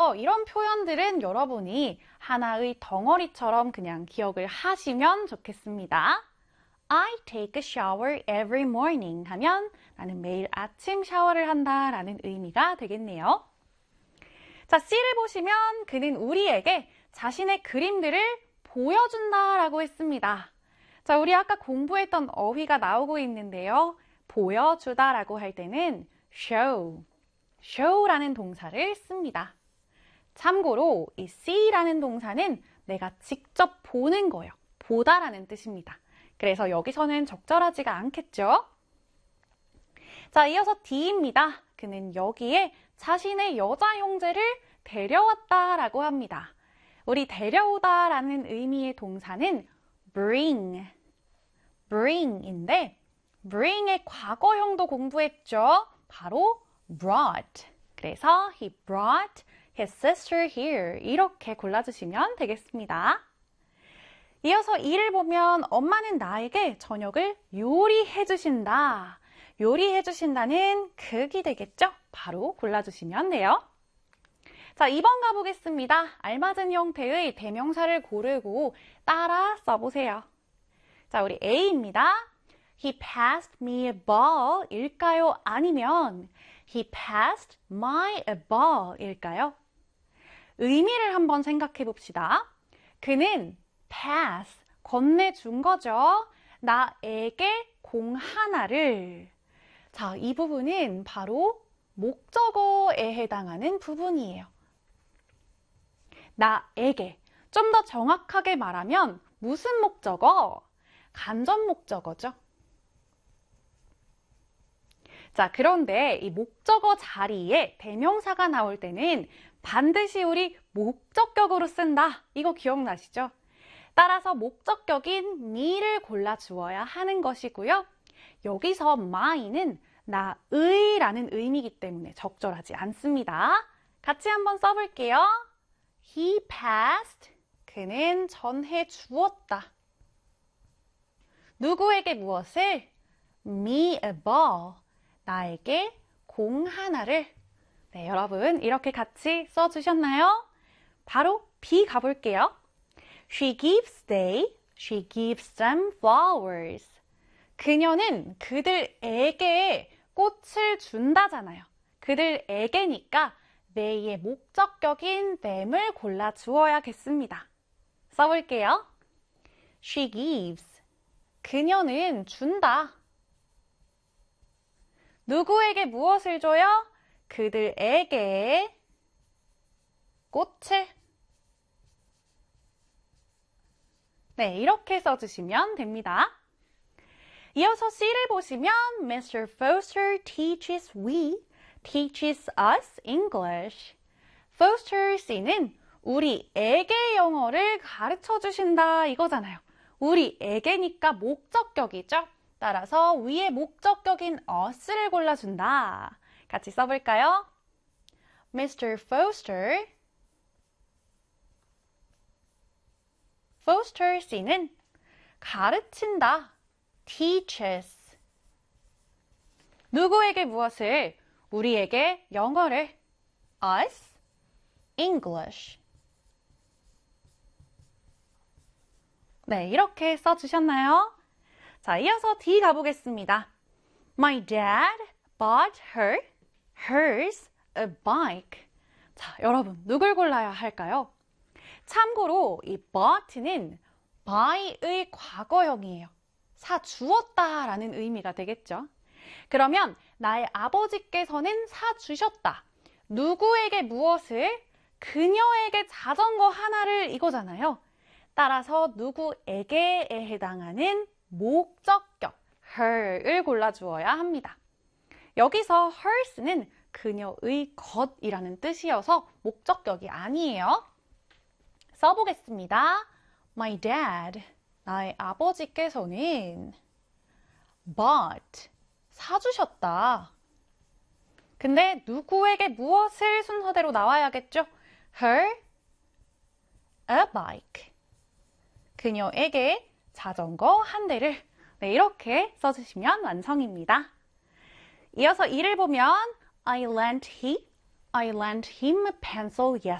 그래서 이런 표현들은 여러분이 하나의 덩어리처럼 그냥 기억을 하시면 좋겠습니다. I take a shower every morning 하면 나는 매일 아침 샤워를 한다 라는 의미가 되겠네요. 자, C를 보시면 그는 우리에게 자신의 그림들을 보여준다 라고 했습니다. 자, 우리 아까 공부했던 어휘가 나오고 있는데요. 보여주다 라고 할 때는 show라는 동사를 씁니다. 참고로 이 see라는 동사는 내가 직접 보는 거예요. 보다라는 뜻입니다. 그래서 여기서는 적절하지가 않겠죠? 자, 이어서 D입니다. 그는 여기에 자신의 여자 형제를 데려왔다 라고 합니다. 우리 데려오다 라는 의미의 동사는 bring인데 bring의 과거형도 공부했죠? 바로 brought. 그래서 he brought his sister here. 이렇게 골라주시면 되겠습니다. 이어서 2를 보면 엄마는 나에게 저녁을 요리해 주신다. 요리해 주신다는 극이 되겠죠? 바로 골라주시면 돼요. 자, 2번 가보겠습니다. 알맞은 형태의 대명사를 고르고 따라 써보세요. 자, 우리 A입니다. He passed me a ball 일까요? 아니면 He passed my a ball 일까요? 의미를 한번 생각해 봅시다. 그는 pass, 건네준 거죠. 나에게 공 하나를. 자, 이 부분은 바로 목적어에 해당하는 부분이에요. 나에게. 좀 더 정확하게 말하면 무슨 목적어? 간접 목적어죠. 자, 그런데 이 목적어 자리에 대명사가 나올 때는 반드시 우리 목적격으로 쓴다. 이거 기억나시죠? 따라서 목적격인 me를 골라주어야 하는 것이고요. 여기서 my는 나의 라는 의미이기 때문에 적절하지 않습니다. 같이 한번 써볼게요. He passed. 그는 전해 주었다. 누구에게 무엇을? Me a ball. 나에게 공 하나를. 네, 여러분 이렇게 같이 써주셨나요? 바로 B 가볼게요. She gives them flowers. 그녀는 그들에게 꽃을 준다잖아요. 그들에게니까 they의 목적격인 them을 골라주어야겠습니다. 써볼게요. She gives. 그녀는 준다. 누구에게 무엇을 줘요? 그들에게 꽃을. 네, 이렇게 써주시면 됩니다. 이어서 C를 보시면 Mr. Foster teaches us English. Foster C는 우리에게 영어를 가르쳐 주신다 이거잖아요. 우리에게니까 목적격이죠. 따라서 위에 목적격인 us를 골라준다. 같이 써볼까요? Mr. Foster C는 가르친다. teaches. 누구에게 무엇을? 우리에게 영어를. us English. 네, 이렇게 써주셨나요? 자, 이어서 D 가보겠습니다. My dad bought hers a bike. 자, 여러분, 누굴 골라야 할까요? 참고로 이 bought는 buy의 과거형이에요. 사주었다 라는 의미가 되겠죠. 그러면 나의 아버지께서는 사주셨다. 누구에게 무엇을? 그녀에게 자전거 하나를 이거잖아요. 따라서 누구에게에 해당하는 목적격 her을 골라주어야 합니다. 여기서 hers는 그녀의 것이라는 뜻이어서 목적격이 아니에요. 써보겠습니다. My dad, 나의 아버지께서는 bought, 사주셨다. 근데 누구에게 무엇을 순서대로 나와야겠죠? her a bike. 그녀에게 자전거 한 대를. 네, 이렇게 써주시면 완성입니다. 이어서 2를 보면 I lent him a pencil